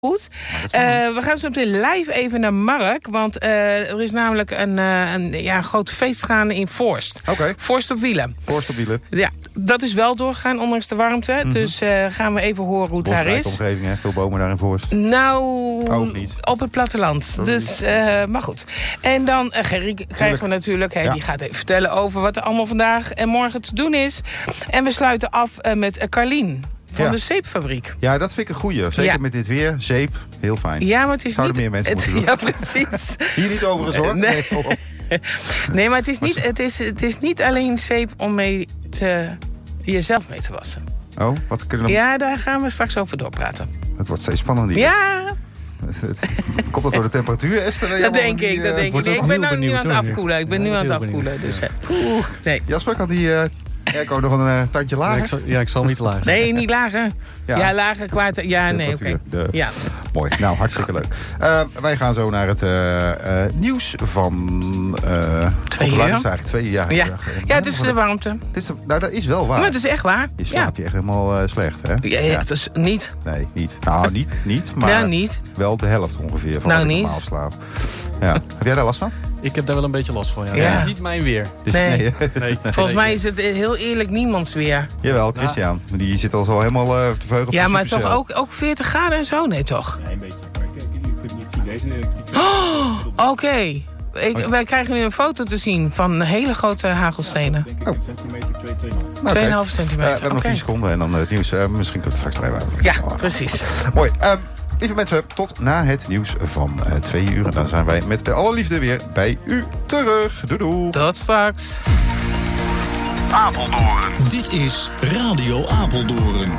Goed. We gaan zo meteen live even naar Mark. Want er is namelijk een groot feest gaande in Voorst. Okay. Voorst op wielen. Voorst op wielen. Ja, dat is wel doorgegaan, ondanks de warmte. Mm-hmm. Dus gaan we even horen hoe het daar is. Omgeving, hè? Veel bomen daar in Voorst. Nou, ook niet. Op het platteland. Dus, maar goed. En dan Gerry krijgen we natuurlijk. Ja. Die gaat even vertellen over wat er allemaal vandaag en morgen te doen is. En we sluiten af met Carlien. Van de zeepfabriek. Ja, dat vind ik een goeie. Zeker met dit weer. Zeep, heel fijn. Ja, maar het is Zouden niet... meer mensen moeten doen. Ja, precies. Hier niet overigens hoor. Nee, maar het is niet alleen zeep om mee jezelf mee te wassen. Oh, wat kunnen we... Ja, daar gaan we straks over doorpraten. Het wordt steeds spannender. Ja. Komt dat door de temperatuur, Esther? Dat denk ik. Nee, ik ben nu aan het afkoelen. Ik ben nu aan het afkoelen. Dus, nee. Jasper, kan die... Airco nog een tandje lager? Ik zal niet lager. Nee, niet lager. Ja, lager qua... Ja, nee, oké. Ja. Mooi, nou, hartstikke leuk. Wij gaan zo naar het nieuws van... 2 uur? Eigenlijk 2 jaar. Ja, het is de warmte. Nou, dat is wel waar. Maar het is echt waar. Je slaapt je echt helemaal slecht, hè? Ja, het is niet. Nee, niet. Nou, niet, maar nou, niet. Wel de helft ongeveer van normaal slaap. Ja. Heb jij daar last van? Ik heb daar wel een beetje last van, ja. Ja. Het is niet mijn weer. Nee. Volgens mij is het heel eerlijk niemands weer. Jawel, Christian. Die zit al zo helemaal te verheugen. Ja, maar toch ook 40 graden en zo? Nee, toch? Nee, een beetje. Maar kijk, je kunt niet zien. Deze... Oké. Wij krijgen nu een foto te zien van hele grote hagelstenen. Denk ik een centimeter, 2,5 centimeter. We hebben nog 10 seconden en dan het nieuws. Misschien kunt het straks even. Ja, precies. Mooi. Lieve mensen, tot na het nieuws van 2 uur. En dan zijn wij met de allerliefde weer bij u terug. Doei doei. Tot straks. Apeldoorn. Dit is Radio Apeldoorn.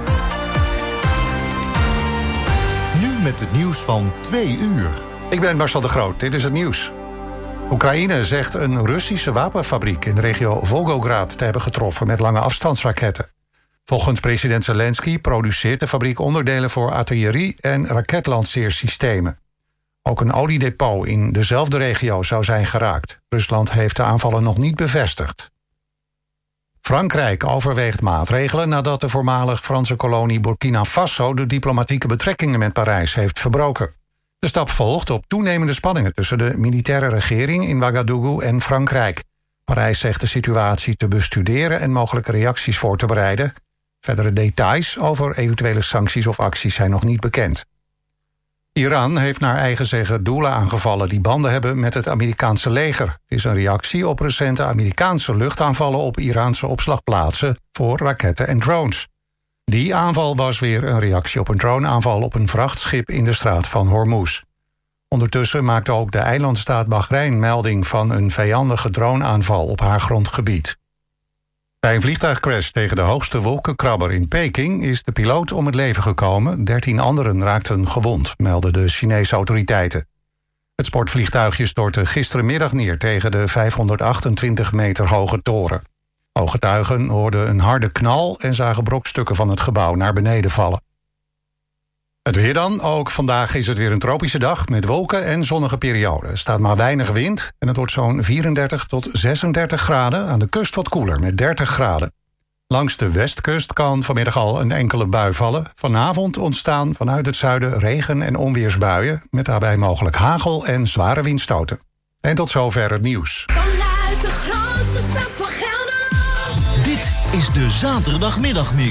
Nu met het nieuws van 2 uur. Ik ben Marcel de Groot, dit is het nieuws. Oekraïne zegt een Russische wapenfabriek in de regio Volgograd te hebben getroffen met lange afstandsraketten. Volgens president Zelensky produceert de fabriek onderdelen voor artillerie- en raketlanceersystemen. Ook een oliedepot in dezelfde regio zou zijn geraakt. Rusland heeft de aanvallen nog niet bevestigd. Frankrijk overweegt maatregelen nadat de voormalig Franse kolonie Burkina Faso de diplomatieke betrekkingen met Parijs heeft verbroken. De stap volgt op toenemende spanningen tussen de militaire regering in Ouagadougou en Frankrijk. Parijs zegt de situatie te bestuderen en mogelijke reacties voor te bereiden. Verdere details over eventuele sancties of acties zijn nog niet bekend. Iran heeft naar eigen zeggen doelen aangevallen die banden hebben met het Amerikaanse leger. Het is een reactie op recente Amerikaanse luchtaanvallen op Iraanse opslagplaatsen voor raketten en drones. Die aanval was weer een reactie op een droneaanval op een vrachtschip in de straat van Hormuz. Ondertussen maakte ook de eilandstaat Bahrein melding van een vijandige droneaanval op haar grondgebied. Bij een vliegtuigcrash tegen de hoogste wolkenkrabber in Peking is de piloot om het leven gekomen. 13 anderen raakten gewond, melden de Chinese autoriteiten. Het sportvliegtuigje stortte gisterenmiddag neer tegen de 528 meter hoge toren. Ooggetuigen hoorden een harde knal en zagen brokstukken van het gebouw naar beneden vallen. Het weer dan. Ook vandaag is het weer een tropische dag met wolken en zonnige perioden. Er staat maar weinig wind en het wordt zo'n 34 tot 36 graden. Aan de kust wat koeler met 30 graden. Langs de westkust kan vanmiddag al een enkele bui vallen. Vanavond ontstaan vanuit het zuiden regen- en onweersbuien, met daarbij mogelijk hagel en zware windstoten. En tot zover het nieuws. Vanuit de grootste stad van Gelderland. Dit is de zaterdagmiddagmix.